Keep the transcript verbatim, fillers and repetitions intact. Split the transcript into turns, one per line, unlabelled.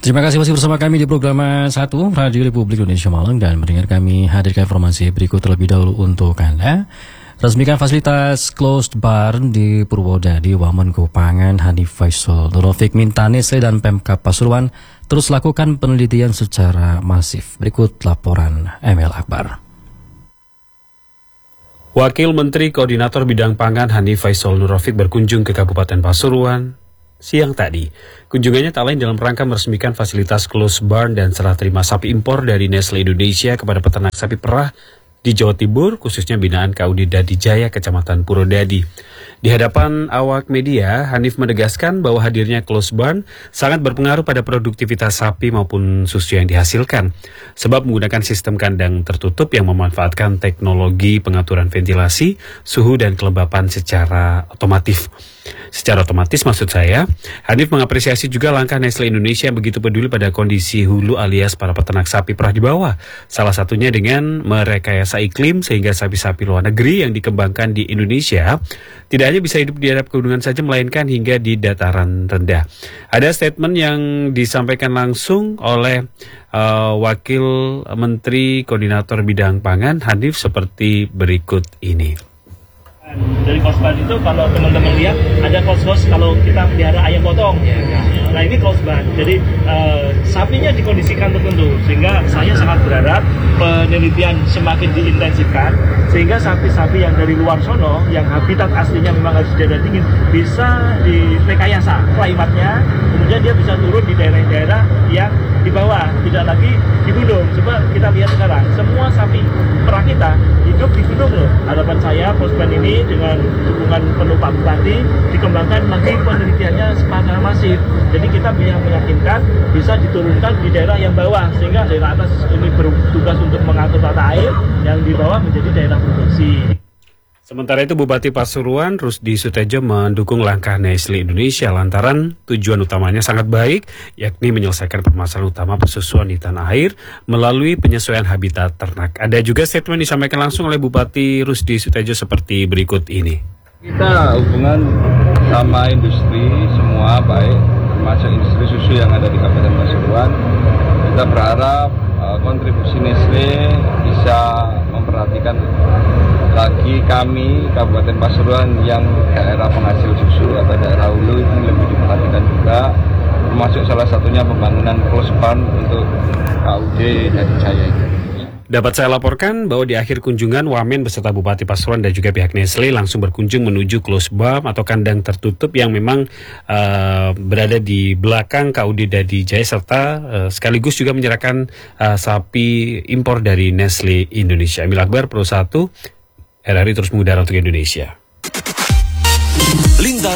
Terima kasih masih bersama kami di program satu Radio Republik Indonesia Malang, dan mendengar kami hadirkan informasi berikut terlebih dahulu untuk Anda. Resmikan fasilitas closed bar di Purwodadi, Wamenko Pangan Hanif Faisal Nurofik minta Nestle dan Pemkab Pasuruan terus lakukan penelitian secara masif. Berikut laporan Emil Akbar.
Wakil Menteri Koordinator Bidang Pangan Hanif Faisal Nurofik berkunjung ke Kabupaten Pasuruan siang tadi. Kunjungannya tak lain dalam rangka meresmikan fasilitas closed barn dan serah terima sapi impor dari Nestle Indonesia kepada peternak sapi perah di Jawa Timur, khususnya binaan K U D Dadi Jaya, Kecamatan Purwodadi. Di hadapan awak media, Hanif menegaskan bahwa hadirnya closed barn sangat berpengaruh pada produktivitas sapi maupun susu yang dihasilkan, sebab menggunakan sistem kandang tertutup yang memanfaatkan teknologi pengaturan ventilasi, suhu dan kelembapan secara otomatis. Secara otomatis maksud saya, Hanif mengapresiasi juga langkah Nestle Indonesia yang begitu peduli pada kondisi hulu alias para peternak sapi perah di bawah. Salah satunya dengan merekayasa iklim sehingga sapi-sapi luar negeri yang dikembangkan di Indonesia tidak hanya bisa hidup di daerah pegunungan saja, melainkan hingga di dataran rendah. Ada statement yang disampaikan langsung oleh uh, Wakil Menteri Koordinator Bidang Pangan Hanif seperti berikut ini.
Dari closed barn itu kalau teman-teman lihat ada kos-kos kalau kita pelihara ayam potong, nah ini closed barn. Jadi uh, sapinya dikondisikan tertentu sehingga saya sangat berharap penelitian semakin diintensifkan sehingga sapi-sapi yang dari luar sono yang habitat aslinya memang harus di daerah dingin bisa direkayasa klimatnya, kemudian dia bisa turun di daerah-daerah yang di bawah, tidak lagi di gunung. Coba kita lihat sekarang semua sapi perah kita hidup di gunung loh. Harapan saya closed barn ini dengan dukungan penuh Pak Bupati dikembangkan lagi penelitiannya secara masif. Jadi kita bisa meyakinkan bisa diturunkan di daerah yang bawah sehingga daerah atas ini bertugas untuk mengatur tata air, yang di bawah menjadi daerah produksi.
Sementara itu Bupati Pasuruan Rusdi Sutejo mendukung langkah Nestle Indonesia lantaran tujuan utamanya sangat baik, yakni menyelesaikan permasalahan utama persusuan di tanah air melalui penyesuaian habitat ternak. Ada juga statement disampaikan langsung oleh Bupati Rusdi Sutejo seperti berikut ini.
Kita hubungan sama industri semua baik, termasuk industri susu yang ada di Kabupaten Pasuruan. Kita berharap uh, kontribusi Nestle bisa memperhatikan lagi kami Kabupaten Pasuruan yang daerah penghasil susu atau daerah hulu itu lebih diperhatikan juga, termasuk salah satunya pembangunan closed barn untuk K U D Dadi Jaya itu.
Dapat saya laporkan bahwa di akhir kunjungan Wamen beserta Bupati Pasuruan dan juga pihak Nestle langsung berkunjung menuju closed barn atau kandang tertutup yang memang uh, berada di belakang K U D Dadi Jaya, serta uh, sekaligus juga menyerahkan uh, sapi impor dari Nestle Indonesia. Emil Akbar, Pro satu, R R I terus mengudara untuk Indonesia.
Lintas